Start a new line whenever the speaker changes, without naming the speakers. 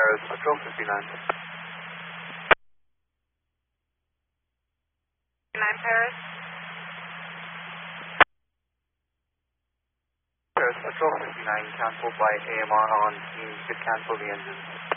Paris, Patrol 59.
9 Paris.
Paris, Patrol 59, cancelled by AMR on scene. You could cancel the engine.